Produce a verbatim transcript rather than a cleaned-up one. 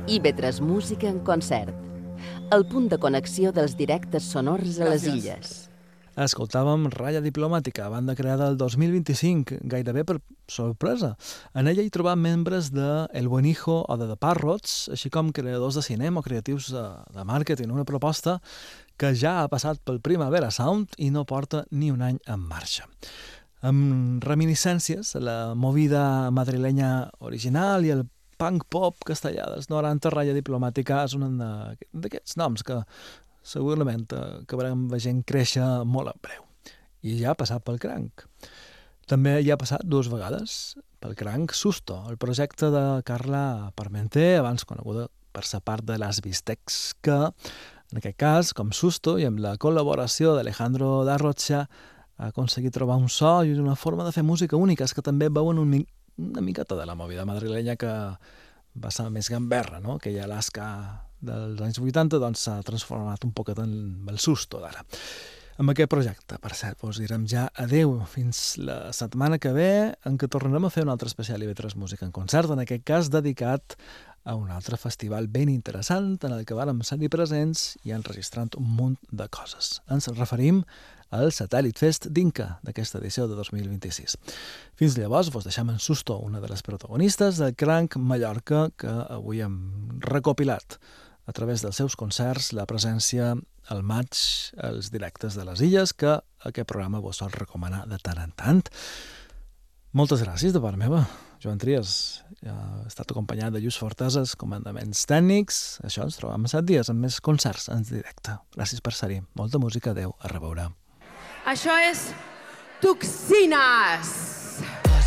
I ve tres Música en concert. El punt de connexió dels directes sonors a les illes. Escoltàvem Ratlla Diplomàtica, banda creada el dos mil vint-i-cinc, gairebé per sorpresa. En ella hi trobam membres de El Buen Hijo o de The Parrots, així com creadors de cinema o creatius de, de màrqueting, una proposta que ja ha passat pel Primavera Sound i no porta ni un any en marxa. Amb reminiscències, la movida madrilenya original i el punk pop castellà dels noranta, Ratlla Diplomàtica és un d'aquests noms que segurament acabarem veient créixer molt en breu. I ja ha passat pel Cranc. També hi ha passat dues vegades pel Cranc Susto, el projecte de Carla Parmenter, abans coneguda per sa part de Las Bistecs, que en aquest cas, com Susto, i amb la col·laboració d'Alejandro da Rocha, ha aconseguit trobar un so i una forma de fer música úniques que també veuen un, una miqueta de la movida madrilenya que va ser més gamberra, no? Aquella Alaska dels anys vuitanta doncs s'ha transformat un poquet en el Susto d'ara. Amb aquest projecte, per cert, us direm ja adeu fins la setmana que ve, en què tornarem a fer un altre especial I V tres Música en concert, en aquest cas dedicat a un altre festival ben interessant en el que vàrem ser-hi presents i enregistrant un munt de coses. Ens referim al Satèl·lit Fest d'Inca d'aquesta edició de dos mil vint-i-sis. Fins llavors vos deixem en Susto, una de les protagonistes del Cranc Mallorca, que avui hem recopilat a través dels seus concerts la presència al maig als directes de les illes, que aquest programa vos sol recomanar de tant en tant. Moltes gràcies de part meva, Joan Trias. Ja he estat acompanyat de Lluís Fortesa, els comandaments tècnics. Això, ens trobam en set dies amb més concerts en directe. Gràcies per ser-hi. Molta música, adeu, a reveure. Això és Toxines!